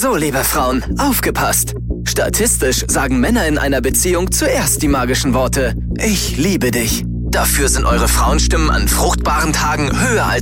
So, liebe Frauen, aufgepasst! Statistisch sagen Männer in einer Beziehung zuerst die magischen Worte: Ich liebe dich. Dafür sind eure Frauenstimmen an fruchtbaren Tagen höher als